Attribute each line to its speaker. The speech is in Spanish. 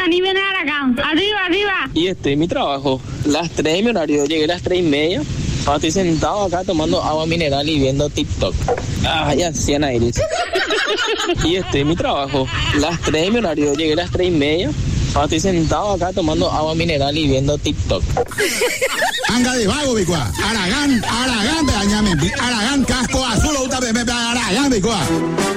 Speaker 1: Dani viene a Aragán. Arriba, arriba.
Speaker 2: Y estoy en mi trabajo. Las 3 de mi horario, llegué a las 3:30. Ahora estoy sentado acá tomando agua mineral y viendo TikTok. Ya, 100 aires. Y estoy en mi trabajo. Las 3 de mi horario, llegué a las 3:30. Ahora estoy sentado acá tomando agua mineral y viendo TikTok.
Speaker 3: Anga de vago, bicua. Aragán, beañame. Aragán, casco azul, Aragán, bicua.